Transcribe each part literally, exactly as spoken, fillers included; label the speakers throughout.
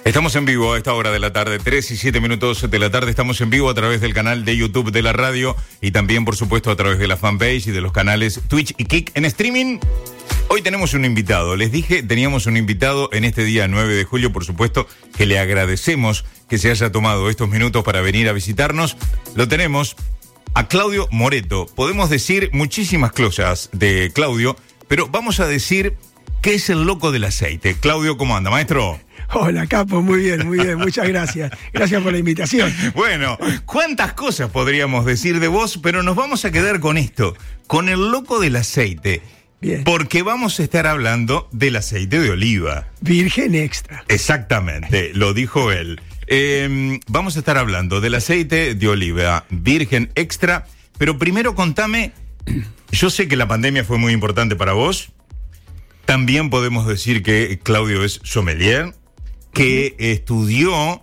Speaker 1: Estamos en vivo a esta hora de la tarde, tres y siete minutos de la tarde. Estamos en vivo a través del canal de YouTube de la radio y también, por supuesto, a través de la fanpage y de los canales Twitch y Kick en streaming. Hoy tenemos un invitado. Les dije, teníamos un invitado en este día nueve de julio, por supuesto, que le agradecemos que se haya tomado estos minutos para venir a visitarnos. Lo tenemos a Claudio Moreto. Podemos decir muchísimas cosas de Claudio, pero vamos a decir que es el loco del aceite. Claudio, ¿cómo anda, maestro?
Speaker 2: Hola, Capo, muy bien, muy bien, muchas gracias. Gracias por la invitación.
Speaker 1: Bueno, cuántas cosas podríamos decir de vos, pero nos vamos a quedar con esto, con el loco del aceite.
Speaker 2: Bien.
Speaker 1: Porque vamos a estar hablando del aceite de oliva.
Speaker 2: Virgen extra.
Speaker 1: Exactamente, lo dijo él. Eh, vamos a estar hablando del aceite de oliva virgen extra, pero primero contame, yo sé que la pandemia fue muy importante para vos. También podemos decir que Claudio es sommelier, que estudió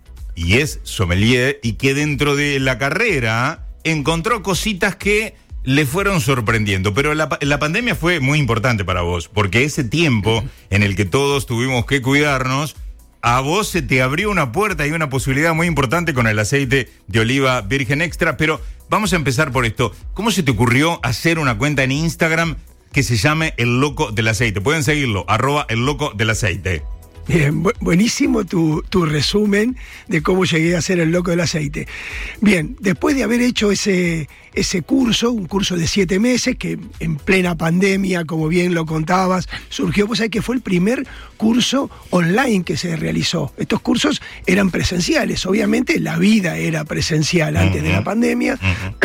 Speaker 1: y es sommelier y que dentro de la carrera encontró cositas que le fueron sorprendiendo. Pero la, la pandemia fue muy importante para vos, porque ese tiempo en el que todos tuvimos que cuidarnos, a vos se te abrió una puerta y una posibilidad muy importante con el aceite de oliva virgen extra. Pero vamos a empezar por esto. ¿Cómo se te ocurrió hacer una cuenta en Instagram que se llame El Loco del Aceite? Pueden seguirlo, arroba El Loco del Aceite.
Speaker 2: Bien, bu- buenísimo tu, tu resumen de cómo llegué a ser el loco del aceite. Bien, después de haber hecho ese, ese curso, un curso de siete meses, que en plena pandemia, como bien lo contabas, surgió, pues hay que fue el primer curso online que se realizó. Estos cursos eran presenciales, obviamente la vida era presencial antes uh-huh. de la pandemia.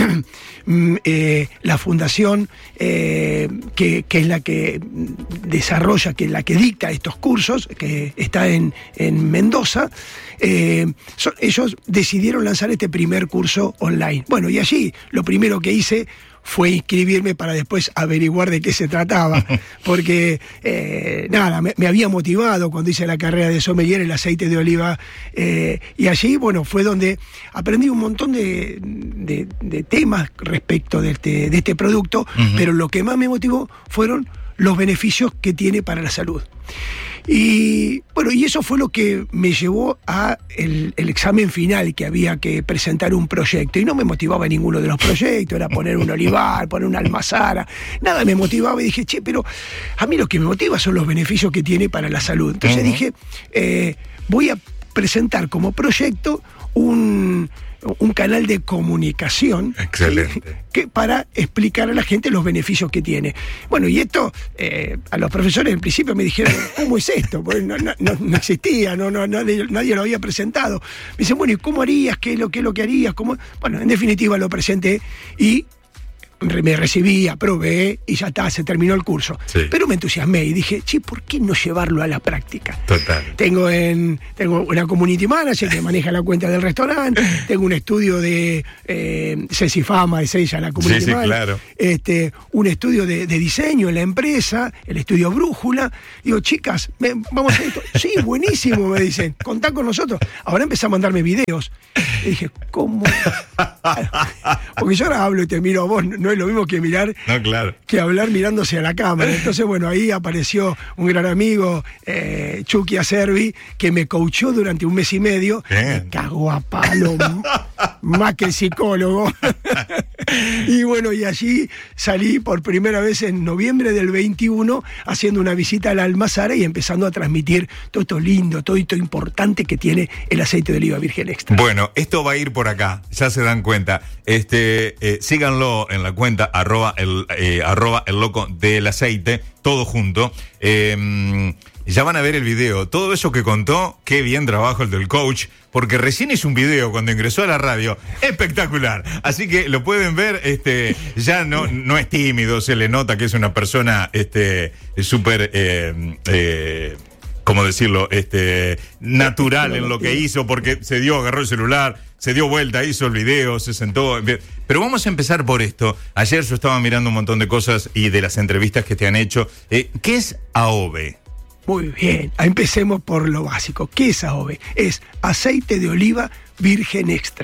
Speaker 2: Uh-huh. eh, la fundación eh, que, que es la que desarrolla, que es la que dicta estos cursos, que está en, en Mendoza, eh, son, ellos decidieron lanzar este primer curso online. Bueno, y allí lo primero que hice fue inscribirme para después averiguar de qué se trataba, porque eh, nada, me, me había motivado cuando hice la carrera de sommelier el aceite de oliva, eh, y allí, bueno, fue donde aprendí un montón de, de, de temas respecto de este, de este producto, uh-huh. pero lo que más me motivó fueron los beneficios que tiene para la salud. Y bueno, y eso fue lo que me llevó a el, el examen final, que había que presentar un proyecto, y no me motivaba ninguno de los proyectos, era poner un olivar, poner una almazara, nada me motivaba, y dije, che, pero a mí lo que me motiva son los beneficios que tiene para la salud. Entonces uh-huh. dije, eh, voy a presentar como proyecto un... un canal de comunicación.
Speaker 1: Excelente.
Speaker 2: Que, que para explicar a la gente los beneficios que tiene. Bueno, y esto eh, a los profesores en principio me dijeron, ¿cómo es esto? Porque no, no, no existía, no, no, nadie, nadie lo había presentado. Me dicen, bueno, ¿y cómo harías? ¿Qué es lo, qué es lo que harías? ¿Cómo? Bueno, en definitiva lo presenté y me recibí, aprobé y ya está, se terminó el curso. Sí. Pero me entusiasmé y dije, che, ¿por qué no llevarlo a la práctica?
Speaker 1: Total.
Speaker 2: Tengo en tengo una community manager que maneja la cuenta del restaurante, tengo un estudio de eh, Ceci Fama, es ella la community
Speaker 1: sí, sí,
Speaker 2: manager,
Speaker 1: claro.
Speaker 2: este, un estudio de, de diseño en la empresa, el estudio Brújula. Digo, chicas, me, vamos a hacer esto. Sí, buenísimo, me dicen, contá con nosotros. Ahora empecé a mandarme videos. Y dije, ¿cómo? Porque yo ahora hablo y te miro a vos, no es lo mismo que mirar,
Speaker 1: no, claro.
Speaker 2: que hablar mirándose a la cámara. Entonces, bueno, ahí apareció un gran amigo, eh, Chucky Acerbi, que me coachó durante un mes y medio. Bien. Me cagó a palo, más que el psicólogo. Y bueno, y allí salí por primera vez en noviembre del veintiuno, haciendo una visita a la almazara y empezando a transmitir todo esto lindo, todo esto importante que tiene el aceite de oliva virgen extra.
Speaker 1: Bueno, esto va a ir por acá, ya se dan cuenta. Este, eh, síganlo en la cuenta arroba el, eh, arroba el loco del aceite, todo junto. Eh, ya van a ver el video. Todo eso que contó, qué bien trabajo el del coach, porque recién hizo un video cuando ingresó a la radio, espectacular. Así que lo pueden ver, este, ya no, no es tímido, se le nota que es una persona este, súper... Eh, eh, ¿cómo decirlo? Este, natural en lo que hizo, porque se dio, agarró el celular, se dio vuelta, hizo el video, se sentó. Pero vamos a empezar por esto. Ayer yo estaba mirando un montón de cosas y de las entrevistas que te han hecho. Eh, ¿Qué es A O V E?
Speaker 2: Muy bien, empecemos por lo básico. ¿Qué es A O V E? Es aceite de oliva virgen extra.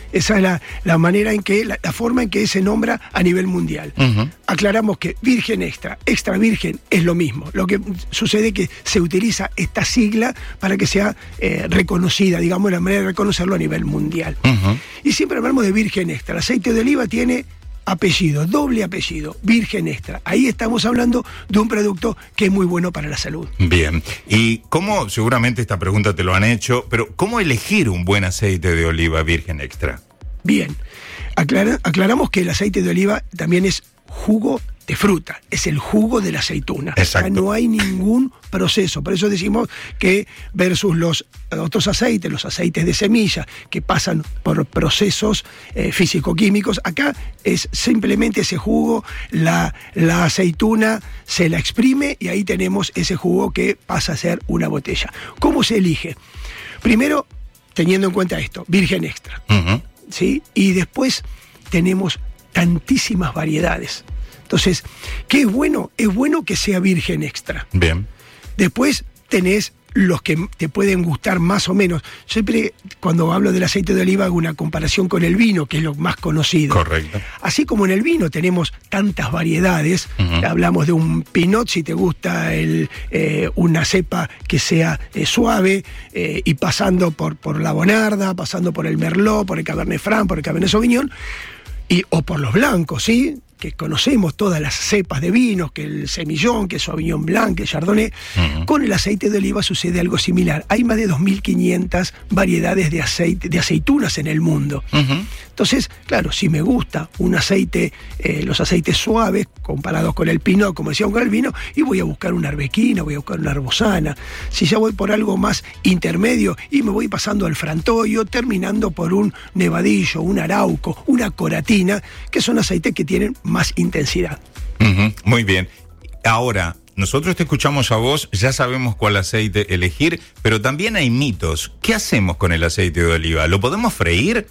Speaker 2: Esa es la, la manera en que, la, la forma en que se nombra a nivel mundial. Uh-huh. Aclaramos que virgen extra, extra virgen es lo mismo. Lo que sucede es que se utiliza esta sigla para que sea eh, reconocida, digamos, la manera de reconocerlo a nivel mundial. Uh-huh. Y siempre hablamos de virgen extra. El aceite de oliva tiene apellido, doble apellido, virgen extra. Ahí estamos hablando de un producto que es muy bueno para la salud.
Speaker 1: Bien, y cómo, seguramente esta pregunta te lo han hecho, pero ¿cómo elegir un buen aceite de oliva virgen extra?
Speaker 2: Bien, Aclara, aclaramos que el aceite de oliva también es jugo de fruta, es el jugo de la aceituna.
Speaker 1: Exacto.
Speaker 2: O sea, no hay ningún proceso, por eso decimos que versus los otros aceites, los aceites de semilla, que pasan por procesos eh, físico-químicos, acá es simplemente ese jugo, la, la aceituna se la exprime y ahí tenemos ese jugo que pasa a ser una botella. ¿Cómo se elige? Primero, teniendo en cuenta esto, virgen extra, uh-huh. ¿sí? Y después tenemos tantísimas variedades. Entonces, ¿qué es bueno? Es bueno que sea virgen extra.
Speaker 1: Bien.
Speaker 2: Después tenés los que te pueden gustar más o menos. Siempre cuando hablo del aceite de oliva hago una comparación con el vino, que es lo más conocido.
Speaker 1: Correcto.
Speaker 2: Así como en el vino tenemos tantas variedades, uh-huh. hablamos de un pinot, si te gusta el, eh, una cepa que sea eh, suave, eh, y pasando por, por la Bonarda, pasando por el Merlot, por el Cabernet Franc, por el Cabernet Sauvignon, y, o por los blancos, ¿sí? Que conocemos todas las cepas de vinos, que el Semillón, que el Sauvignon Blanc, que el Chardonnay. Uh-huh. Con el aceite de oliva sucede algo similar. Hay más de dos mil quinientas variedades de aceite, de aceitunas en el mundo. Uh-huh. Entonces, claro, si me gusta un aceite, eh, los aceites suaves, comparados con el pinot, como decíamos con el vino, y voy a buscar una arbequina, voy a buscar una arbosana. Si ya voy por algo más intermedio, y me voy pasando al frantoio, terminando por un nevadillo, un arauco, una coratina, que son aceites que tienen más intensidad.
Speaker 1: Uh-huh, muy bien. Ahora, nosotros te escuchamos a vos, ya sabemos cuál aceite elegir, pero también hay mitos. ¿Qué hacemos con el aceite de oliva? ¿Lo podemos freír?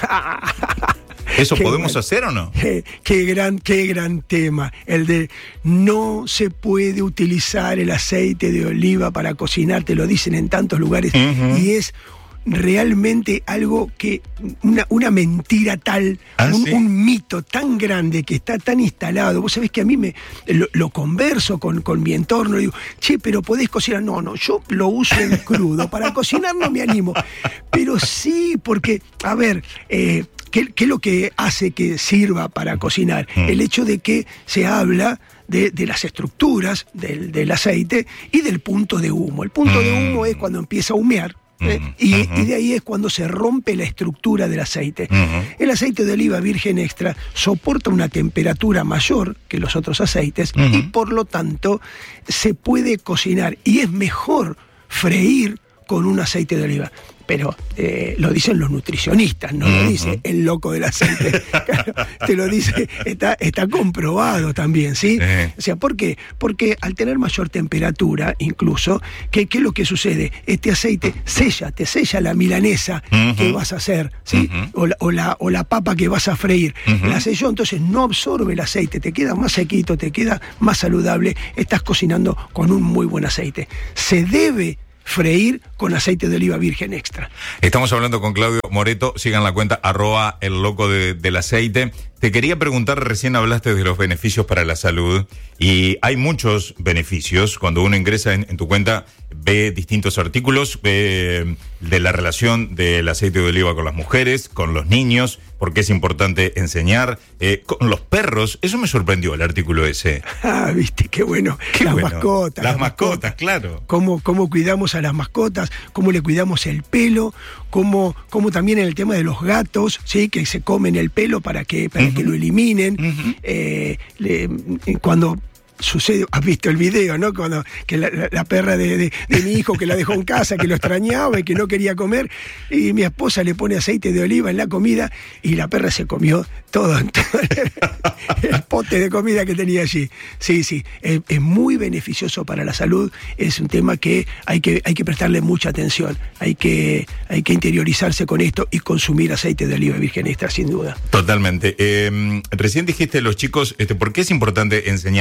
Speaker 1: ¿Eso qué podemos bueno. hacer o no?
Speaker 2: Qué, qué, gran, qué gran tema. El de no se puede utilizar el aceite de oliva para cocinar, te lo dicen en tantos lugares, uh-huh. y es realmente algo que, una, una mentira tal, ¿Ah, un, sí? un mito tan grande que está tan instalado. Vos sabés que a mí me lo, lo converso con, con mi entorno, digo, che, pero podés cocinar. No, no, yo lo uso en crudo, para cocinar no me animo. Pero sí, porque, a ver, eh, ¿qué, qué es lo que hace que sirva para cocinar? Mm. El hecho de que se habla De, de las estructuras del, del aceite y del punto de humo. El punto mm. de humo es cuando empieza a humear. ¿Eh? Uh-huh. Y, y de ahí es cuando se rompe la estructura del aceite. Uh-huh. El aceite de oliva virgen extra soporta una temperatura mayor que los otros aceites, uh-huh. y por lo tanto se puede cocinar y es mejor freír con un aceite de oliva. Pero eh, lo dicen los nutricionistas, no uh-huh. lo dice el loco del aceite. Claro, te lo dice, está, está comprobado también, ¿sí? Uh-huh. O sea, ¿por qué? Porque al tener mayor temperatura, incluso, ¿qué, qué es lo que sucede? Este aceite sella, te sella la milanesa uh-huh. que vas a hacer, ¿sí? Uh-huh. O, la, o, la, o la papa que vas a freír. Uh-huh. La selló, entonces no absorbe el aceite, te queda más sequito, te queda más saludable, estás cocinando con un muy buen aceite. Se debe freír con aceite de oliva virgen extra.
Speaker 1: Estamos hablando con Claudio Moreto, sigan la cuenta arroba el loco de, del aceite. Te quería preguntar, recién hablaste de los beneficios para la salud y hay muchos beneficios. Cuando uno ingresa en, en tu cuenta, ve distintos artículos, ve de la relación del aceite de oliva con las mujeres, con los niños, porque es importante enseñar, eh, con los perros. Eso me sorprendió, el artículo ese.
Speaker 2: Ah, viste, qué bueno.
Speaker 1: Qué
Speaker 2: las
Speaker 1: bueno.
Speaker 2: mascotas.
Speaker 1: Las, las mascotas, mascotas, claro.
Speaker 2: Cómo, cómo cuidamos a las mascotas, cómo le cuidamos el pelo, cómo, cómo también en el tema de los gatos, ¿sí? Que se comen el pelo para que, para uh-huh. que lo eliminen. Uh-huh. eh, le, cuando sucede, has visto el video, ¿no? Cuando que la, la, la perra de, de, de mi hijo que la dejó en casa, que lo extrañaba y que no quería comer, y mi esposa le pone aceite de oliva en la comida y la perra se comió todo, todo el, el pote de comida que tenía allí. Sí, sí, es, es muy beneficioso para la salud, es un tema que hay que, hay que prestarle mucha atención, hay que, hay que interiorizarse con esto y consumir aceite de oliva virgen extra, sin duda.
Speaker 1: Totalmente. Eh, recién dijiste los chicos, este, ¿por qué es importante enseñarle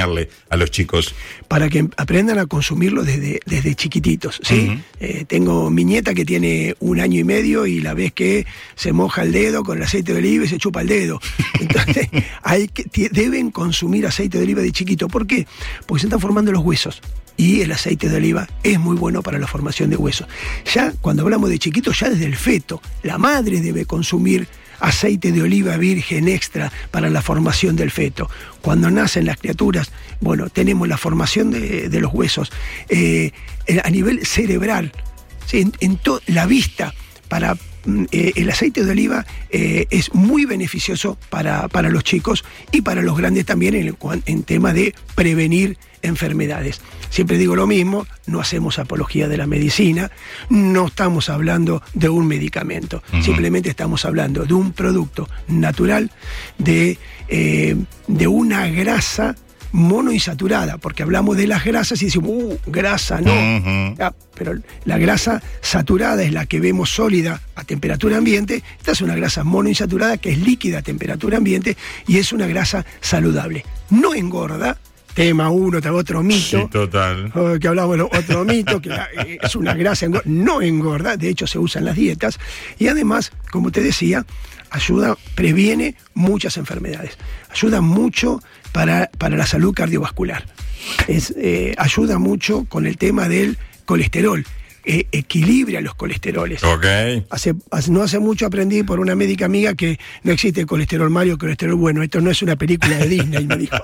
Speaker 1: a los chicos?
Speaker 2: Para que aprendan a consumirlo desde, desde chiquititos, ¿sí? Uh-huh. Eh, tengo mi nieta que tiene un año y medio y la ves que se moja el dedo con el aceite de oliva y se chupa el dedo. Entonces, hay que, t- deben consumir aceite de oliva de chiquito. ¿Por qué? Porque se están formando los huesos. Y el aceite de oliva es muy bueno para la formación de huesos. Ya cuando hablamos de chiquitos, ya desde el feto, la madre debe consumir aceite de oliva virgen extra para la formación del feto. Cuando nacen las criaturas, bueno, tenemos la formación de, de los huesos. Eh, a nivel cerebral, ¿sí? en, en to- la vista, para eh, el aceite de oliva eh, es muy beneficioso para, para los chicos y para los grandes también en, el, en tema de prevenir enfermedades. Siempre digo lo mismo, no hacemos apología de la medicina, no estamos hablando de un medicamento, uh-huh. simplemente estamos hablando de un producto natural, de, eh, de una grasa monoinsaturada, porque hablamos de las grasas y decimos, uh, grasa no, uh-huh. ah, pero la grasa saturada es la que vemos sólida a temperatura ambiente. Esta es una grasa monoinsaturada que es líquida a temperatura ambiente y es una grasa saludable. No engorda. Tema uno, otro mito.
Speaker 1: Sí, total.
Speaker 2: Oh, que hablamos de otro mito, que la, es una grasa, engorda, no engorda, de hecho se usa en las dietas. Y además, como te decía, ayuda, previene muchas enfermedades. Ayuda mucho para, para la salud cardiovascular. Es, eh, ayuda mucho con el tema del colesterol. Eh, equilibra los colesteroles.
Speaker 1: Okay.
Speaker 2: Hace, hace, no hace mucho aprendí por una médica amiga que no existe colesterol malo o colesterol bueno. Esto no es una película de Disney, me dijo.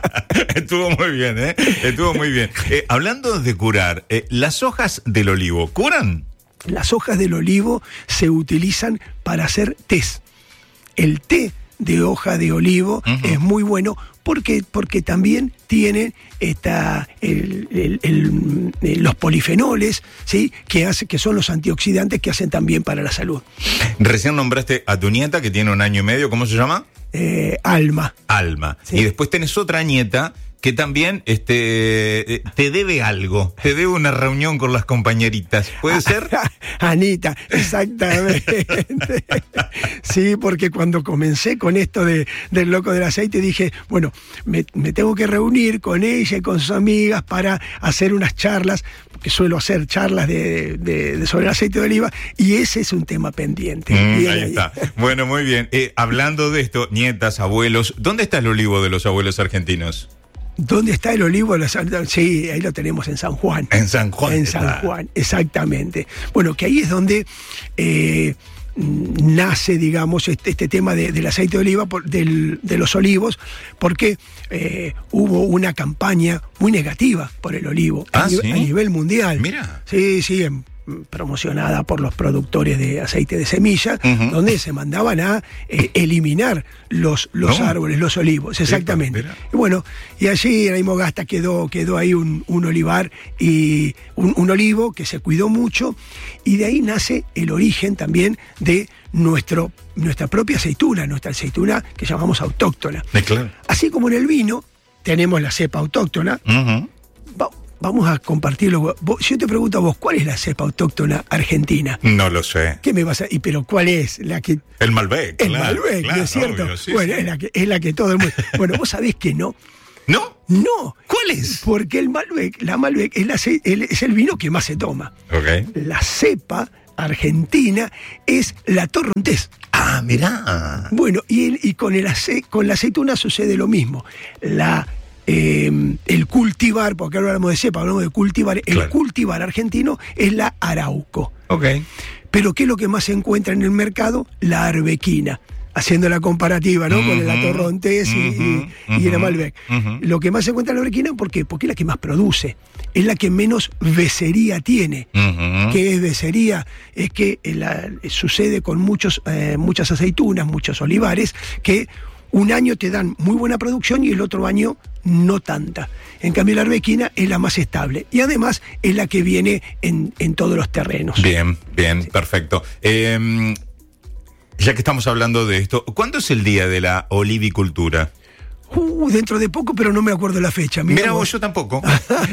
Speaker 1: Estuvo muy bien, ¿eh? Estuvo muy bien. Eh, hablando de curar, eh, ¿las hojas del olivo curan?
Speaker 2: Las hojas del olivo se utilizan para hacer tés. El té de hoja de olivo uh-huh. es muy bueno porque, porque también tiene esta, el, el, el, el, los polifenoles, ¿sí? que, hace, que son los antioxidantes que hacen también para la salud.
Speaker 1: Recién nombraste a tu nieta que tiene un año y medio, ¿cómo se llama?
Speaker 2: Eh, Alma.
Speaker 1: Alma. Sí. Y después tenés otra nieta que también este, te debe algo, te debe una reunión con las compañeritas, ¿puede ser?
Speaker 2: Anita, exactamente. Sí, porque cuando comencé con esto de, del loco del aceite dije, bueno, me, me tengo que reunir con ella y con sus amigas para hacer unas charlas, porque suelo hacer charlas de, de, de sobre el aceite de oliva, y ese es un tema pendiente.
Speaker 1: Mm,
Speaker 2: ahí,
Speaker 1: ahí está. Bueno, muy bien. Eh, hablando de esto, nietas, abuelos, ¿dónde está el olivo de los abuelos argentinos?
Speaker 2: ¿Dónde está el olivo? Sí, ahí lo tenemos en San Juan.
Speaker 1: En San Juan.
Speaker 2: En San Juan, exactamente. Bueno, que ahí es donde eh, nace, digamos, este, este tema de, del aceite de oliva, por, del, de los olivos, porque eh, hubo una campaña muy negativa por el olivo
Speaker 1: ¿Ah,
Speaker 2: a,
Speaker 1: sí?
Speaker 2: nivel, a nivel mundial.
Speaker 1: Mira.
Speaker 2: Sí, sí, en, promocionada por los productores de aceite de semilla, uh-huh. donde se mandaban a eh, eliminar los, los no. árboles, los olivos, exactamente. Epa, y bueno, y allí en Aymogasta quedó, quedó ahí un, un olivar y un, un olivo que se cuidó mucho, y de ahí nace el origen también de nuestro, nuestra propia aceituna, nuestra aceituna que llamamos autóctona.
Speaker 1: Sí, claro.
Speaker 2: Así como en el vino tenemos la cepa autóctona, uh-huh. va, Vamos a compartirlo. Vos, si yo te pregunto a vos, ¿cuál es la cepa autóctona argentina?
Speaker 1: No lo sé.
Speaker 2: ¿Qué me vas a...? ¿Y pero cuál es? La que...
Speaker 1: El Malbec.
Speaker 2: El
Speaker 1: claro,
Speaker 2: Malbec,
Speaker 1: claro,
Speaker 2: ¿no es cierto?
Speaker 1: Obvio, sí,
Speaker 2: bueno,
Speaker 1: sí.
Speaker 2: Es, la que, es la que todo el mundo... Bueno, vos sabés que no.
Speaker 1: ¿No?
Speaker 2: No.
Speaker 1: ¿Cuál es?
Speaker 2: Porque el Malbec, la Malbec es, la, el, es el vino que más se toma.
Speaker 1: Okay.
Speaker 2: La cepa argentina es la Torrontés.
Speaker 1: Ah, mirá.
Speaker 2: Bueno, y, el, y con, el ace, con la aceituna sucede lo mismo. La... Eh, el cultivar, porque ahora hablamos de cepa, hablamos de cultivar, el
Speaker 1: claro.
Speaker 2: cultivar argentino es la Arauco.
Speaker 1: Okay.
Speaker 2: Pero ¿qué es lo que más se encuentra en el mercado? La arbequina. Haciendo la comparativa, ¿no? Uh-huh. Con el Atorrontés uh-huh. y, y, y el Malbec. Uh-huh. Lo que más se encuentra en la arbequina, ¿por qué? Porque es la que más produce. Es la que menos becería tiene. Uh-huh. ¿Qué es becería? Es que la, sucede con muchos, eh, muchas aceitunas, muchos olivares, que un año te dan muy buena producción y el otro año no tanta. En cambio la arbequina es la más estable y además es la que viene en, en todos los terrenos.
Speaker 1: Bien, bien, sí. Perfecto. Eh, ya que estamos hablando de esto, ¿cuándo es el día de la olivicultura?
Speaker 2: Uh, dentro de poco, pero no me acuerdo la fecha.
Speaker 1: Mira, Mira vos, yo tampoco.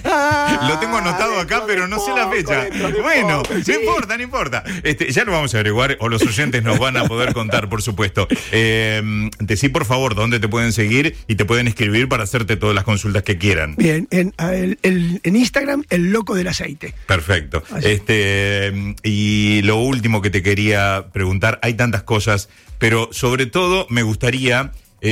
Speaker 1: Lo tengo anotado acá, pero no sé la fecha. Bueno, no importa, no importa. Este, ya lo vamos a averiguar, o los oyentes nos van a poder contar, por supuesto. Eh, decí, por favor, dónde te pueden seguir y te pueden escribir para hacerte todas las consultas que quieran.
Speaker 2: Bien, en, el, el, en Instagram, El Loco del Aceite.
Speaker 1: Perfecto. Este, y lo último que te quería preguntar, hay tantas cosas, pero sobre todo me gustaría...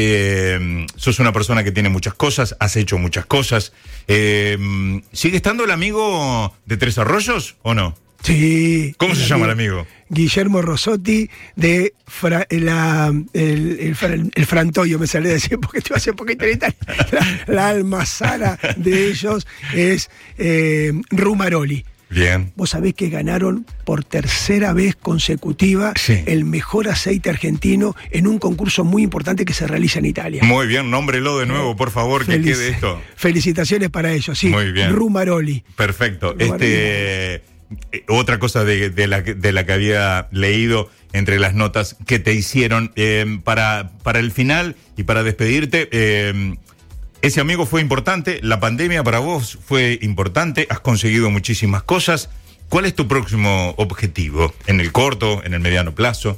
Speaker 1: Eh, sos una persona que tiene muchas cosas, has hecho muchas cosas. Eh, ¿Sigue estando el amigo de Tres Arroyos o no?
Speaker 2: Sí.
Speaker 1: ¿Cómo se llama el amigo?
Speaker 2: Guillermo Rossotti de Fra, la, el, el, el, el Frantoio, me sale de decir porque te hace poquito la, la almazara de ellos es eh, Rumaroli.
Speaker 1: Bien.
Speaker 2: Vos sabés que ganaron por tercera vez consecutiva
Speaker 1: sí.
Speaker 2: el mejor aceite argentino en un concurso muy importante que se realiza en Italia.
Speaker 1: Muy bien, nómbrelo de nuevo, por favor, Felic- que quede esto.
Speaker 2: Felicitaciones para ellos, sí.
Speaker 1: Muy bien.
Speaker 2: Rumaroli.
Speaker 1: Perfecto.
Speaker 2: Rumaroli.
Speaker 1: Este, eh, otra cosa de, de, la, de la que había leído entre las notas que te hicieron eh, para, para el final y para despedirte. Eh, Ese amigo fue importante, la pandemia para vos fue importante, has conseguido muchísimas cosas. ¿Cuál es tu próximo objetivo? ¿En el corto, en el mediano plazo?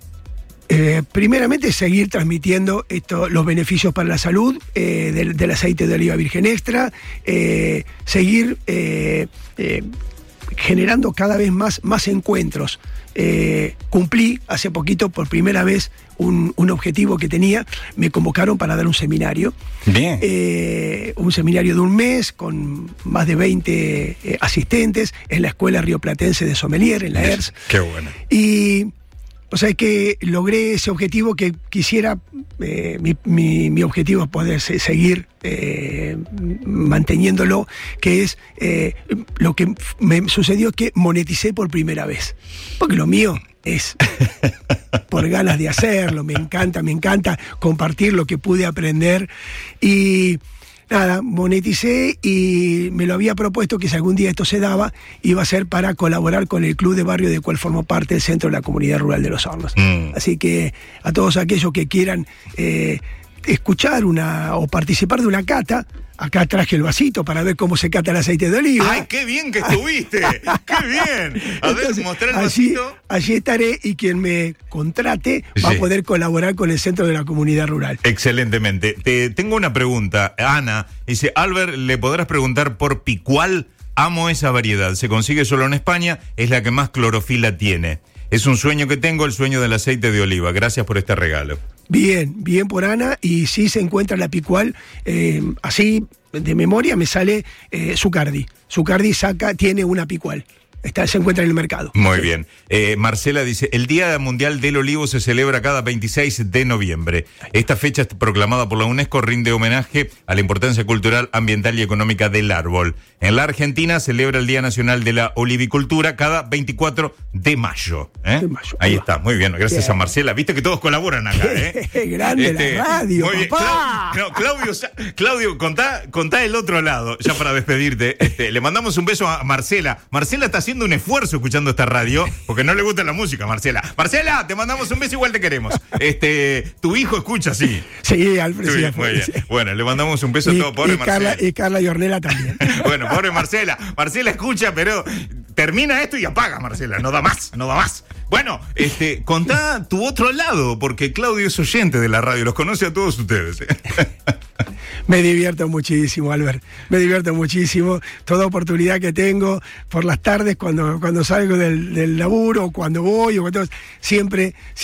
Speaker 2: Eh, primeramente, seguir transmitiendo esto, los beneficios para la salud eh, del, del aceite de oliva virgen extra, eh, seguir eh, eh, generando cada vez más, más encuentros. Eh, cumplí hace poquito por primera vez un, un objetivo que tenía. Me convocaron para dar un seminario.
Speaker 1: Bien.
Speaker 2: Eh, un seminario de un mes con más de veinte eh, asistentes en la Escuela Rioplatense de Sommelier, en la E R S.
Speaker 1: Qué bueno.
Speaker 2: Y o sea que logré ese objetivo que quisiera, eh, mi, mi, mi objetivo es poder se, seguir eh, manteniéndolo, que es eh, lo que me sucedió que moneticé por primera vez. Porque lo mío es por ganas de hacerlo, me encanta, me encanta compartir lo que pude aprender y... Nada, moneticé y me lo había propuesto que si algún día esto se daba, iba a ser para colaborar con el club de barrio del cual formo parte, el Centro de la Comunidad Rural de Los Hornos. Mm. Así que a todos aquellos que quieran eh, escuchar una o participar de una cata, acá traje el vasito para ver cómo se cata el aceite de oliva.
Speaker 1: ¡Ay, qué bien que estuviste! ¡Qué bien! A ver, mostrar el
Speaker 2: allí,
Speaker 1: vasito.
Speaker 2: Allí estaré y quien me contrate va sí. a poder colaborar con el Centro de la Comunidad Rural.
Speaker 1: Excelentemente. Te tengo una pregunta. Ana dice, Albert, ¿le podrás preguntar por picual? Amo esa variedad. Se consigue solo en España, es la que más clorofila tiene. Es un sueño que tengo, el sueño del aceite de oliva. Gracias por este regalo.
Speaker 2: Bien, bien por Ana, y sí se encuentra la picual, eh, así de memoria me sale eh, Zucardi. Zucardi saca, tiene una picual. Está, se encuentra en el mercado.
Speaker 1: Muy bien. Eh, Marcela dice, el Día Mundial del Olivo se celebra cada veintiséis de noviembre. Esta fecha proclamada por la UNESCO rinde homenaje a la importancia cultural, ambiental y económica del árbol. En la Argentina celebra el Día Nacional de la Olivicultura cada veinticuatro de mayo. ¿eh? De mayo. Ahí está, muy bien. Gracias bien. A Marcela. Viste que todos colaboran acá. ¿eh?
Speaker 2: Grande este, la radio, muy papá.
Speaker 1: Bien. Clau- no, Claudio, Claudio contá, contá el otro lado, ya para despedirte. Este, le mandamos un beso a Marcela. Marcela está haciendo un esfuerzo escuchando esta radio, porque no le gusta la música, Marcela. Marcela, te mandamos un beso, igual te queremos. Este, tu hijo escucha, sí.
Speaker 2: Sí, Alfred. Sí,
Speaker 1: muy bien. Bueno, le mandamos un beso y, a todo, pobre
Speaker 2: y
Speaker 1: Marcela.
Speaker 2: Carla, y Carla y Ornella también.
Speaker 1: Bueno, pobre Marcela. Marcela escucha, pero termina esto y apaga, Marcela. No da más, no da más. Bueno, este, contá tu otro lado, porque Claudio es oyente de la radio, los conoce a todos ustedes.
Speaker 2: Me divierto muchísimo, Albert. Me divierto muchísimo. Toda oportunidad que tengo por las tardes, cuando, cuando salgo del, del laburo, cuando voy, o cuando, siempre...